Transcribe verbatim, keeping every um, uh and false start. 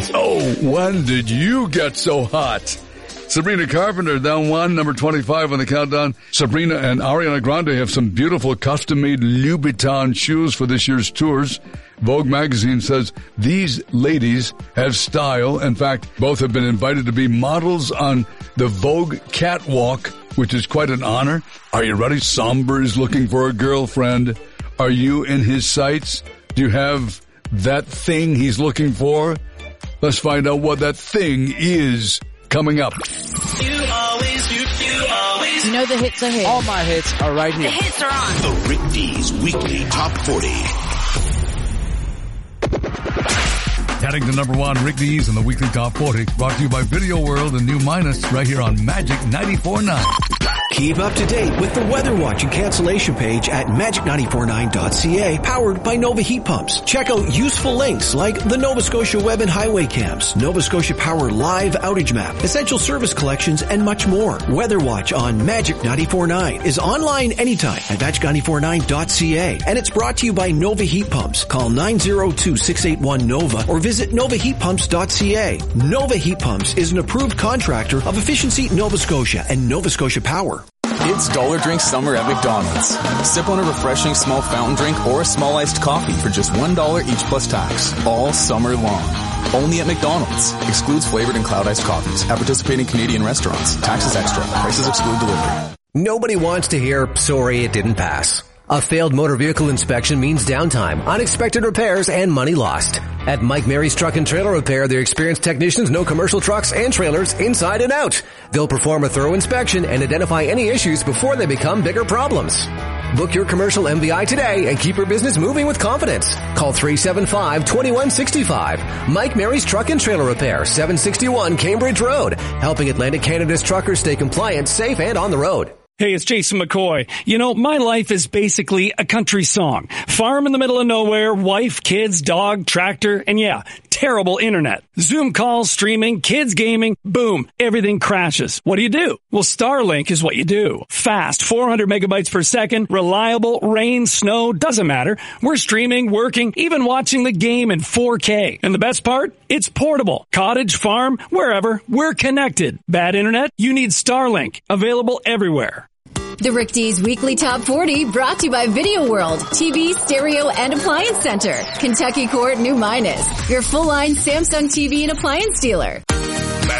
Oh, when did you get so hot? Sabrina Carpenter down one, number twenty-five on the countdown. Sabrina and Ariana Grande have some beautiful custom-made Louboutin shoes for this year's tours. Vogue magazine says these ladies have style. In fact, both have been invited to be models on the Vogue catwalk, which is quite an honor. Are you ready? Somber is looking for a girlfriend. Are you in his sights? Do you have that thing he's looking for? Let's find out what that thing is coming up. You always, you, you always. You know the hits are here. All my hits are right here. The hits are on. The Rick D's Weekly Top forty. Heading to number one, Rick D's in the Weekly Top forty. Brought to you by Video World and New Minus right here on Magic ninety-four point nine. Keep up to date with the Weather Watch and cancellation page at magic nine four nine dot c a, powered by Nova Heat Pumps. Check out useful links like the Nova Scotia Web and Highway Cams, Nova Scotia Power Live Outage Map, Essential Service Collections, and much more. Weather Watch on Magic ninety-four point nine is online anytime at magic nine four nine dot c a, and it's brought to you by Nova Heat Pumps. Call nine zero two, six eight one, NOVA or visit nova heat pumps dot c a. Nova Heat Pumps is an approved contractor of Efficiency Nova Scotia and Nova Scotia Power. It's Dollar Drink Summer at McDonald's. Sip on a refreshing small fountain drink or a small iced coffee for just one dollar each plus tax. All summer long. Only at McDonald's. Excludes flavored and cloud iced coffees. At participating Canadian restaurants. Taxes extra. Prices exclude delivery. Nobody wants to hear, sorry it didn't pass. A failed motor vehicle inspection means downtime, unexpected repairs, and money lost. At Mike Mary's Truck and Trailer Repair, their experienced technicians know commercial trucks and trailers inside and out. They'll perform a thorough inspection and identify any issues before they become bigger problems. Book your commercial M V I today and keep your business moving with confidence. Call three seven five, two one six five. Mike Mary's Truck and Trailer Repair, seven sixty-one Cambridge Road, helping Atlantic Canada's truckers stay compliant, safe, and on the road. Hey, it's Jason McCoy. You know, my life is basically a country song. Farm in the middle of nowhere, wife, kids, dog, tractor, and yeah, terrible internet. Zoom calls, streaming, kids gaming, boom, everything crashes. What do you do? Well, Starlink is what you do. Fast, four hundred megabytes per second, reliable, rain, snow, doesn't matter. We're streaming, working, even watching the game in four K. And the best part? It's portable. Cottage, farm, wherever, we're connected. Bad internet? You need Starlink. Available everywhere. The Rick D's Weekly Top forty, brought to you by Video World, T V, Stereo, and Appliance Center, Kentucky Court, New Minus, your full-line Samsung T V and appliance dealer.